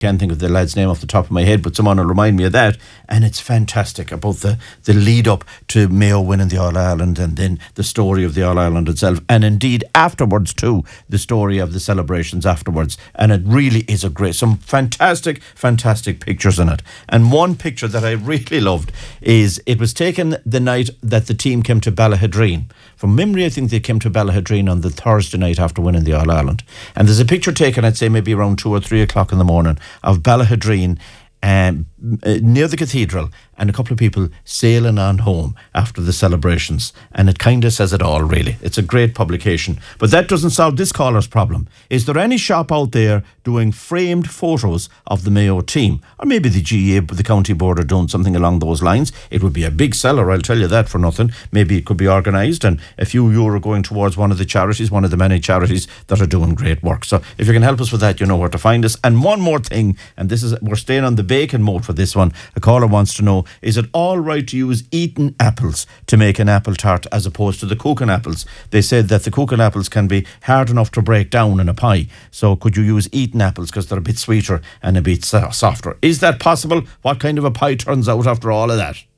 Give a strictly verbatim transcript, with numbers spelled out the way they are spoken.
can't think of the lad's name off the top of my head, but someone will remind me of that. And it's fantastic about the, the lead up to Mayo winning the All-Ireland, and then the story of the All-Ireland itself. And indeed, afterwards too, the story of the celebrations afterwards. And it really is a great, some fantastic, fantastic pictures in it. And one picture that I really loved is, it was taken the night that the team came to Ballahadreen. From memory, I think they came to Ballahadreen on the Thursday night after winning the All-Ireland. And there's a picture taken, I'd say maybe around two or three o'clock in the morning, of Ballahadreen um, uh, near the cathedral, and a couple of people sailing on home after the celebrations. And it kind of says it all, really. It's a great publication. But that doesn't solve this caller's problem. Is there any shop out there doing framed photos of the Mayo team? Or maybe the G A A, the county board, are doing something along those lines. It would be a big seller, I'll tell you that for nothing. Maybe it could be organised, and a few euro going towards one of the charities, one of the many charities that are doing great work. So if you can help us with that, you know where to find us. And one more thing, and this is, we're staying on the bacon mode for this one. A caller wants to know, is it all right to use eaten apples to make an apple tart as opposed to the cooking apples? They said that the cooking apples can be hard enough to break down in a pie. So could you use eaten apples because they're a bit sweeter and a bit softer? Is that possible? What kind of a pie turns out after all of that?